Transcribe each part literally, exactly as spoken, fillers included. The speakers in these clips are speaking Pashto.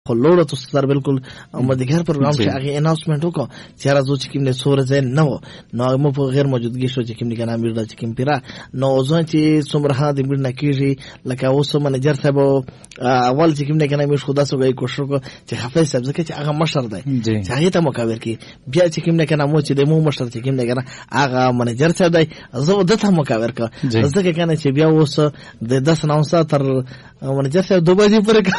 خو لوړه تو سره بالکل مدګر پروګرام چې هغه اناونسمنت وکړ چې راځو چې کوم نه سور ځای نو نو مو په غیر موجودګي شو چې کوم نه کنه امیر د چې کوم پیرا نو ځان چې څومره هدا امیر نه کیږي لکه اوس منیجر صاحب اول چې کوم نه کنه امیر خدا سره کوشش وکړ چې حافظ صاحب ځکه چې هغه مشر دی چې هغه ته مکاور کی بیا چې کوم نه کنه مو چې د مو مشر چې کوم نه کنه هغه منیجر صاحب دی زه د ته مکاور کا ځکه کنه چې بیا اوس د دس نو ساعت تر منیجر صاحب دوه بجې پورې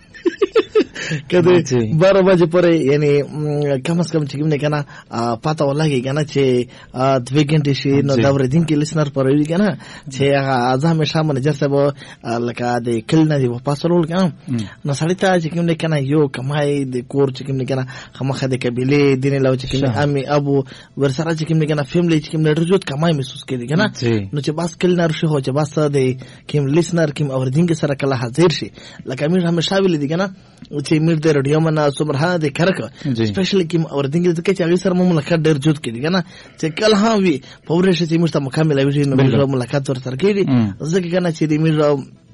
کده بارہ بجے پورې یعنی کم از کم چې کوم نه کنه پاته ولګي کنه چې د ویګنټ شي نو دا ور دین کې لیسنر پروي کنه چې هغه اعظم شامل منیجر صاحب لکه د کل نه دی پاسرول کنه نو سړی ته چې کوم نه کنه یو کمای د کور چې کوم نه کنه خمخه د قبيله دین له چې کوم امي ابو ور سره چې کوم نه کنه فیملی چې کوم نه رجوت کمای محسوس کړي کنه نو چې باس کل نه شي هو چې باس د کوم لیسنر کوم اور دین کې سره کله حاضر شي لکه امیر همیشه ویل دي کنه چې میر د رادیو منا صبره د کرک سپیشلی کوم اور دین کې چې هغه سره ملاقات ډیر جوړ کړي کنه چې کله ها وی پورې چې مشته مکمل وي نو میر ملاقات ور سره کړي ځکه کنه چې د میر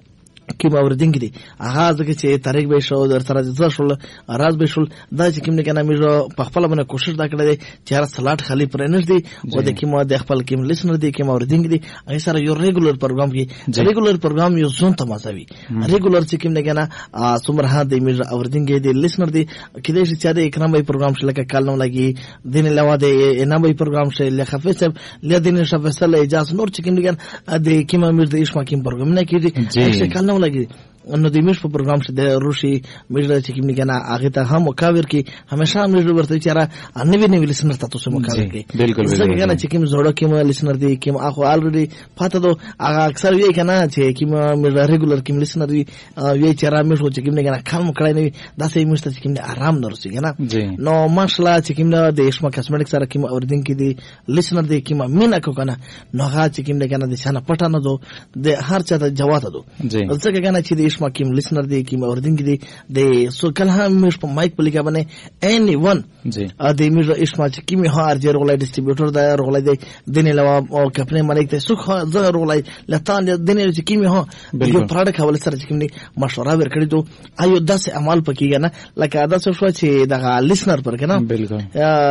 کوم اوردین کې دي هغه ځکه چې تاریخ به شو در سره ځل شول راز به شول دا چې کوم نه کنه مې په خپل باندې کوشش دا کړی چې هر سلاټ خالی پر نه دي او د کوم د خپل کوم لیسنر دي کوم اوردین دي هغه سره یو ریګولر پروګرام کې ریګولر پروګرام یو زون تماسوي ریګولر چې کوم نه کنه څومره ها د مې اوردین کې دي لیسنر دي کله چې د اکرامي پروګرام شل کې کال نو لګي دین لوا د انامي پروګرام شل لخفه سب لدین شفصل اجازه نور چې کوم نه کنه د کوم امیر د اسما کوم پروګرام نه کېږي کال لګي نو د میش په پروګرام چې د روشي میډ چې کوم نه کنه هغه ته هم مکاور کی همیشه میډ ورته چې را انوي نوی لیسنر تاسو سره مکاور کی بالکل څنګه کنه چې کوم زوړه کوم لیسنر دی کوم اخو الریډي پاته دو هغه اکثر وی کنه چې کوم میډ ریګولر کوم لیسنر دی وی چې را میش چې کوم نه کنه کم کړای نه دا سه میشته چې کوم نه آرام نورسي کنه نو ماشلا چې کوم د اسما کاسمیټک سره کوم اوردین کې دی لیسنر دی کوم مینا کو کنه نو هغه چې کوم نه کنه د شانه پټانه دو د هر چا ته جواب دو ځکه کنه چې ما کوم لیسنر دی کوم اوردین دی د سو کله هم مش په مایک په لګا باندې اني ون د میرو اسما چې کوم هار جوړ ولای ډیسټریبیوټر دا رولای دی دنه لوا او کپنه مالک ته سو زه رولای لتان دنه چې کوم هو یو پروډکټ حواله سره چې کوم دی مشوره ورکړی ته ایو داسې عمل پکې نه لکه دا څه شو چې د لیسنر پر کنه بالکل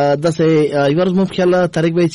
داسې یورز مو خیال طریق به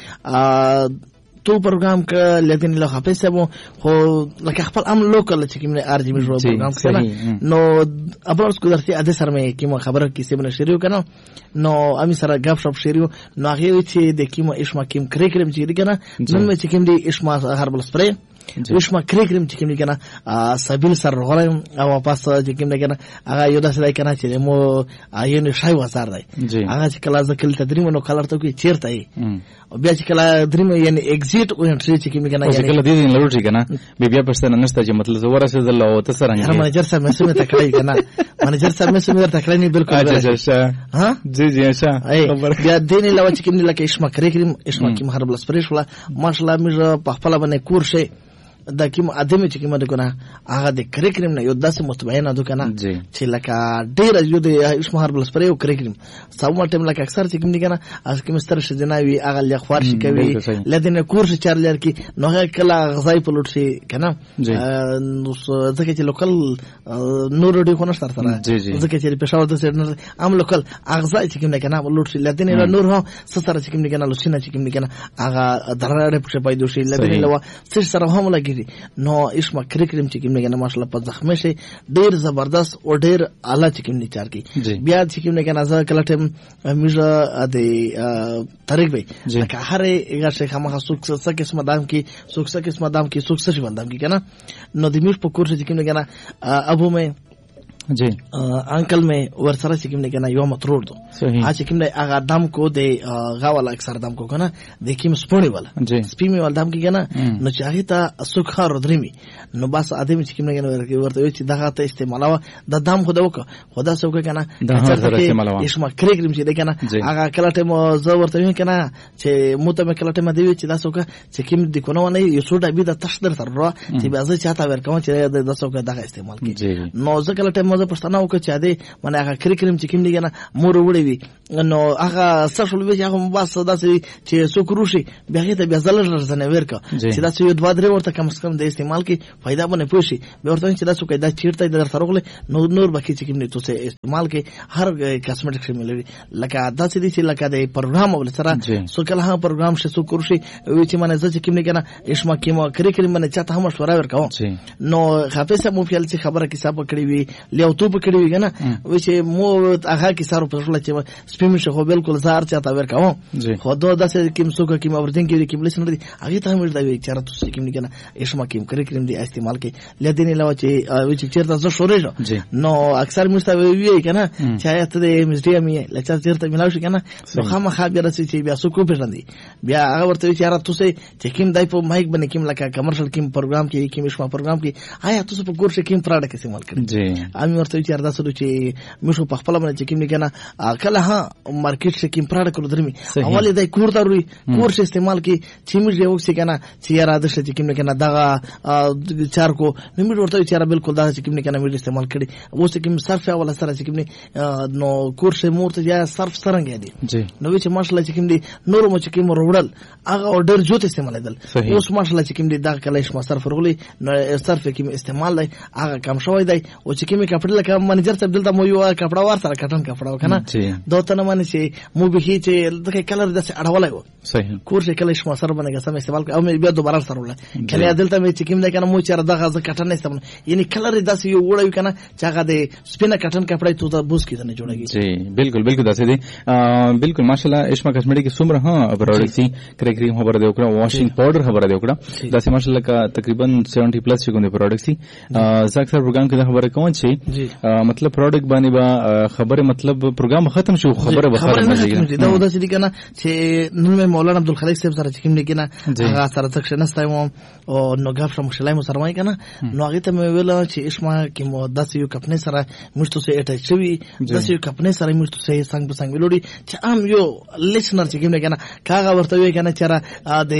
چې تو پروګرام ک لیکن له حافظ صاحب خو لکه خپل ام لوکل چې کوم ار جی میرو پروګرام کړه نو ابرز کو درته اده سره مې کوم خبره کیسه بنه شریو کنه نو امي سره غف شپ شریو نو هغه چې د کوم اسما کوم کریکرم چې کنه نو چې کوم دی اسما هربل سپری اسما کریکرم چې کوم کنه سبیل سر غوړم او واپس چې کوم کنه هغه یو داسې کنه چې مو ايونه شای وزار دی هغه چې کله ځکه تدریم نو کلر ته کې چیرته ای بیا چې کله دریم یعنی ایگزیټ او انټری چې کوم کنه یعنی کله دې نه لوټی کنه بیا پښتنه نشته چې مطلب زوره څه دل او ته سره نه منیجر صاحب مې سمه تکړی کنه منیجر صاحب مې سمه تکړی نه بالکل اچھا ها جی جی اچھا بیا دې نه لوا چې کوم لکه اسما کریکرم اسما کوم هربل سپریش ولا ماشاءالله مې په خپل باندې کورشه دا کوم ادمه چې کومه دغه هغه د کریکرم نه یو داسې متبینه ده کنه چې لکه ډیر یو د اسمه هربل سپری او کریکرم سمو ټیم لکه اکثر چې کوم دغه از کوم ستر شجناوي هغه لخوار شي کوي لدن کورس چارلر کی نو هغه کله غزای په لوټ شي کنه نو ځکه چې لوکل نور ډی خو نشته سره ځکه چې پېښور د سر ام لوکل غزای چې کوم دغه نه لوټ شي لدن نور هو ستر چې کوم دغه لوسینه چې کوم دغه هغه درړې په پیدا شي لدن لوا څه سره هم لګي نو اسما کریکرم چې کوم نه ماشاءالله په زخمه شي ډیر زبردست او ډیر اعلی چې کوم نه چار کی بیا چې کوم نه نظر کله ټیم میجا د طریق به که هر یو شي خامخا سوکس قسمه دام کی سوکس قسمه دام کی سوکس شي باندې کی کنه نو د میش په کورس چې کوم نه ابو مې جی انکل مې ورسره چې کوم نه کنه یو مترور دو ا چې کوم نه هغه دم کو د غاول اکثر دم کو کنه د کوم سپونی والا سپیمی ول دم کی کنه نو چې هغه ته سوخه رودرمی نو بس ادم چې کوم نه ورته چې دغه ته استعمالوا د دم خو دوک خدا سوکه کنه اسما کریکرم چې کنه هغه کله ټیم زو ورته کنه چې موته مې کله ټیم دی چې دا سوکه چې کوم د کو نه یو سوډا بي د تشدر تر را چې بازه چاته ورکوم چې د سوکه دغه استعمال کی نو ځکه کله ټیم زه پښتنه وکړه چې اده منه هغه کریکلم چې کوم دی کنه مور وړي وي نو هغه سرشل وی هغه بس داسې چې څوک روشي بیا ته بیا زلر رسنه ورکا چې دا څه یو دوه درې ورته کم کم د استعمال کې फायदा بنه پوشي به ورته چې دا څه قاعده چیرته در سره نو نور بکی چې کوم نه تو استعمال کې هر کاسمیټکس ملوي لکه دا چې دي چې لکه د پروګرام ول سره سو کله هغه پروګرام شې سو کورشي وی چې منه چې کوم نه کنه اشما کیمو کریکلم منه چاته هم مشوره ورکاو نو حافظ مو فعل چې خبره کې صاحب کړی وی لیو تو په کړی وی کنه وی چې مو هغه کې سره په خپل چې سپیم شه خو بالکل زار چاته ورکاو خو دا داسې کوم څوک کوم اورتين کې کوم لیسن دی هغه ته هم دی چې راته څه کوم نه کنه اشما کیم کریکلم دی استعمال کې لدینه لوا چې وی چې چیرته زه شورې نو اکثر مستوي وی کنه چې آیت د مزدیم یې لکه چیرته ملاوي شي کنه نو خامخا بیا رسې چې بیا څوک په ژوندۍ بیا هغه ورته چې راته څه چې کوم دای په مایک باندې کوم لکه کمرشل کوم پروګرام کې کوم اشما پروګرام کې آیا تاسو په ګور شي کوم پروډکټ استعمال کړئ جی امي ورته چې راته سره چې مشو په خپل باندې چې کوم نه کنه کله ها مارکیټ شي کوم پروډکټ درمي اول دای کور ضروري کور شي استعمال کې چې موږ یو څه کنه چې را ده چې کوم نه کنه دا چار کو نو ورته چې را بالکل دا چې کوم نه کنه موږ استعمال کړي اوس کوم صرف ولا سره چې کوم نه نو کور شي مورته یا صرف سرنګ دی جی نو چې ماشاءالله چې کوم دي نور مو چې کوم وروړل هغه اورډر جوت استعمال دل اوس ماشاءالله چې کوم دي دا کله شما صرف ورغلي نو صرف کوم استعمال دی هغه کم شوی دی او چې کوم کپڑا لکه منیجر ته دلته مو یو کپڑا ورته کټن کپڑا وکنه دا ته نه مانی چې مو به هی چې دغه کلر د اړولای و صحیح کور چې کله شما سره باندې سم استعمال او مې بیا دوباره سره ولا کله دلته مې چې کوم دی کنه مو چې دغه ځ کټن استعمال یعنی کلر داسې یو وړوي کنه چې هغه د سپینه کټن کپڑا ته ته بوس کیدنه جوړیږي جی بالکل بالکل داسې دی بالکل ماشاءالله اشما کاسمیټک کې څومره ها پروډکټ سي کریم خبره دی وکړه واشینګ پاوډر خبره دی وکړه داسې ماشاءالله کا تقریبا سیونٹی پلس چې کوم پروډکټ سي زه اکثر پروګرام کې خبره کوم چې مطلب پروډکټ باندې با خبره مطلب پروګرام ختم شو خبره به ختم نه دا ودا چې کنه چې نن مولانا عبدالخالق صاحب سره چې کوم نه کنه هغه سره څه نستایم او نو غاف شم شلای مو سره وای کنه نو هغه ته مې ویل چې اشما کې مو داسې یو کپنه سره مشتو سه اټچ شوی داسې یو کپنه سره مشتو سه څنګه په څنګه ویلوړي چې ام یو لیسنر چې کوم نه کنه کاغه ورته وی کنه چې را د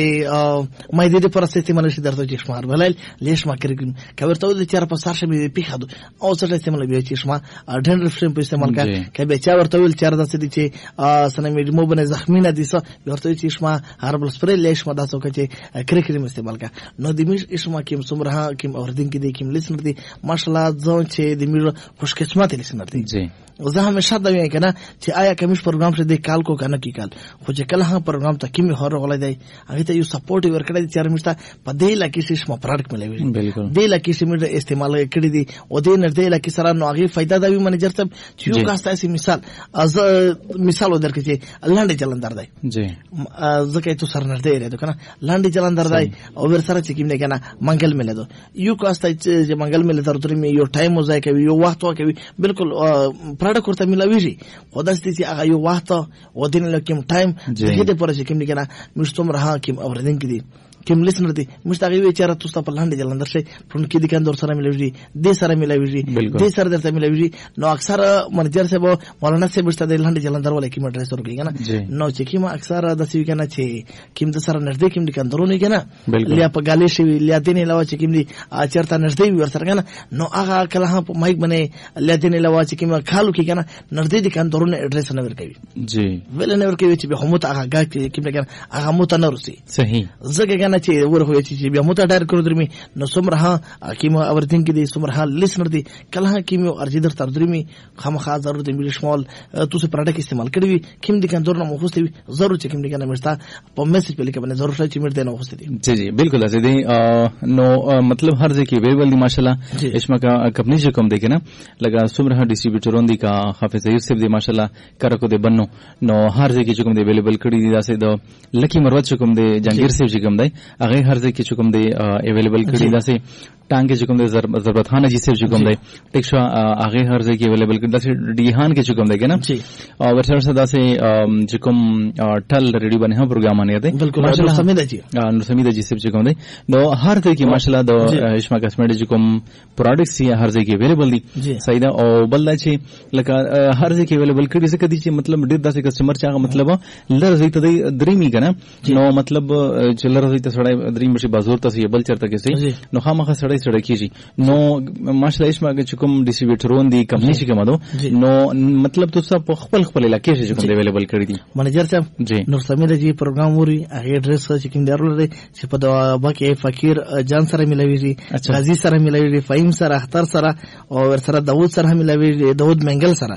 مې دې پر استعمال شي درته چې شمار بلل لیش ما کړم کورته د چر په سر شمه پیخادو او څه استعمال به چې شما ډن ریفرنس په استعمال کا کبه چا ورته ول چر داسې دي چې سنه مې مو بنه زخمی نه دي څه ورته چې شما هربل سپری لیش ما داسو چې کرکریم استعمال کا نو د مې شما کې څومره کې اوردین کې دي کې لیسنر دي ماشاءالله ځو چې د مې خوش قسمت لیسنر دي جی زه همیشه دا وایم کنه چې آیا کومش پروګرام شه د کال کو کنه کی کال خو چې کله هغه پروګرام ته کیمه هر غلای دی هغه ته یو سپورټ ورکړی چې هرمشته په دې لکه چې شما پروډکټ ملوي بالکل دې لکه چې موږ استعمال کړی دي او دې نه دې لکه سره نو هغه فائدہ دا وی منیجر ته چې یو کاسته سي مثال از مثال ودرکې چې لاندې جلندر دی جی ځکه ته سره نه دی کنه لاندې جلندر دی او ور سره چې کیمه کنه منګل مله دو یو کاسته چې منګل مله تر تر یو ټایم وځي کوي یو وخت کوي بالکل پروډکټ ورته ملاويږي خدای ستې چې هغه یو وخت او دین له کوم ټایم دغه د پرې کوم نه کنه مشتوم راه کوم اوردین کې دي کوم لیسنر دي مشتاقي وی چیرې تاسو په لاندې جلندر شي پرون کې دي کاندور سره ملاويږي د سره ملاويږي د سره درته ملاويږي نو اکثر منیجر صاحب مولانا صاحب ست د لاندې جلندر ولې کې مدرسې ورګي کنه نو چې کیما اکثر د سی کنه چې کیم د سره نږدې کیم د کاندورونه کنه لیا په غالي شي لیا دینه لوا چې کیم دي چرته نږدې ور سره کنه نو هغه کله په مایک باندې لیا دینه لوا چې کیم خالو کې کنه نږدې د کاندورونه اډرس نه ورکوي جی ول نه ورکوي چې به همت هغه غا کې کیم کنه هغه مت نه ورسي صحیح زګه کنه چې ورخه چې بیا مت ډایر کړو درمي نو سمره کیم اورتين کې دي سمره لیسنر دي کله کیم ارجی در تر درمي خامخا ضرورت دی مل شمال تاسو پروډکټ استعمال کړی کیم دي کاندور نه مخوستي ضرورت چې کیم دي کنه مرستا په میسج په لیکه باندې ضرورت چې مرته نه مخوستي جی جی بالکل ازدي نو مطلب هر ځای کې ویبل دي ماشاءالله اشما کا کمپنی چې کوم دي کنه لگا سمره ډیسټریبیوټرون دي کا حافظ یوسف دي ماشاءالله کرکو دي بنو نو هر ځای کې چې کوم دي اویلیبل کړی دي داسې د لکی مروت چې کوم دي جنگیر صاحب چې کوم دي هغه هر ځای کې چې کوم دي اویلیبل کړی داسې ټانګ چې کوم دي ضرورت خان جی صاحب چې کوم دي ټیکشا هغه هر ځای کې اویلیبل کړی داسې ډیهان کې چې کوم دي کنه او ورسره سره داسې چې کوم ټل ریډیو باندې هم پروګرام نه دی ماشاءالله سمیدا جی نو سمیدا جی صاحب چې کوم دي نو هر ځای کې ماشاءالله د اشما کاسمیټک چې کوم پروډکټس یې هر ځای کې اویلیبل دي صحیح ده او بل چې لکه هر ځای کې اویلیبل کړي څه کدي چې مطلب ډېر داسې کسٹمر چې هغه مطلب لر زی ته درېمی کنه نو مطلب چې لر زی ته سړی درېم شي بازور ته یې بل چرته کې سي نو خامخا سړی لارې سره کیږي نو ماشاءالله اسما چې کوم ډیسټریبیوټرون دي کمپنی چې کوم دو نو مطلب تاسو په خپل خپل علاقې کې کوم اویلیبل کړی دي منیجر صاحب نور سمیر جی پروګرام وری هغه ایڈریس چې کوم درول دي چې په دوا باکې فقیر جان سره ملوي غازی سره ملوي فهیم سره اختر سره او ور سره داوود سره ملوي داوود منګل سره